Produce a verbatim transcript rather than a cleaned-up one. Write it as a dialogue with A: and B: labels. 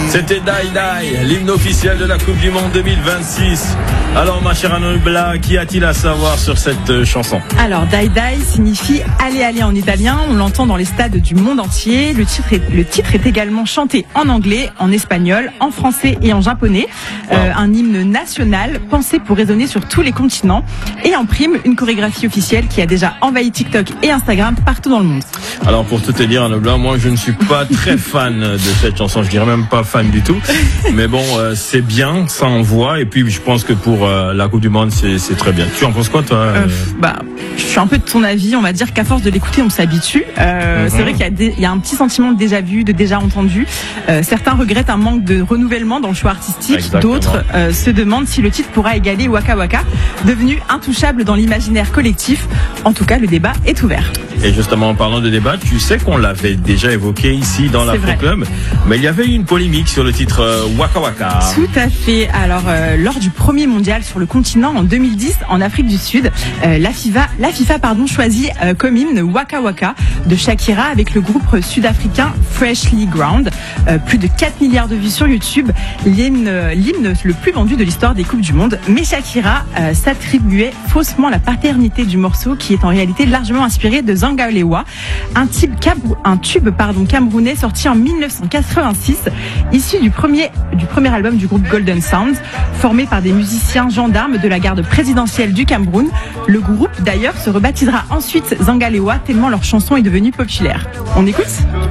A: C'était Die Die, l'hymne officiel de la Coupe du Monde deux mille vingt-six. Alors ma chère Anubla, qu'y a-t-il à savoir sur cette chanson?
B: Alors Die Die signifie aller aller en italien, on l'entend dans les stades du monde entier. Le titre est, le titre est également chanté en anglais, en espagnol, en français et en japonais. Wow. Euh, un hymne national pensé pour résonner sur tous les continents. Et en prime, une chorégraphie officielle qui a déjà envahi TikTok et Instagram partout dans le monde.
A: Alors pour tout te dire Anubla, moi je ne suis pas très fan de cette chanson, je dirais même pas fan du tout. Mais bon, euh, c'est bien, ça envoie. Et puis je pense que pour euh, la Coupe du Monde, c'est, c'est très bien. Tu en penses quoi toi?
B: euh, Bah, je suis un peu de ton avis. On va dire qu'à force de l'écouter, on s'habitue. Euh, mm-hmm. C'est vrai qu'il y a, des, il y a un petit sentiment de déjà vu, de déjà entendu. Euh, certains regrettent un manque de renouvellement dans le choix artistique. Exactement. D'autres euh, se demandent si le titre pourra égaler Waka Waka, devenu intouchable dans l'imaginaire collectif. En tout cas, le débat est ouvert.
A: Et justement, en parlant de débat, tu sais qu'on l'avait déjà évoqué ici dans l'Afro Club, mais il y avait eu une polémique sur le titre euh, Waka Waka.
B: Tout à fait. Alors, euh, lors du premier mondial sur le continent en deux mille dix, en Afrique du Sud, euh, la FIFA, la FIFA pardon, choisit euh, comme hymne Waka Waka de Shakira avec le groupe sud-africain Freshly Ground. Euh, plus de quatre milliards de vues sur YouTube, l'hymne, l'hymne le plus vendu de l'histoire des Coupes du Monde. Mais Shakira euh, s'attribuait faussement la paternité du morceau qui est en réalité largement inspiré de Zangalewa, un tube, un tube pardon, camerounais sorti en dix-neuf cent quatre-vingt-six, issu du premier, du premier album du groupe Golden Sound, formé par des musiciens gendarmes de la garde présidentielle du Cameroun. Le groupe d'ailleurs se rebaptisera ensuite Zangalewa tellement leur chanson est devenue populaire. On écoute ?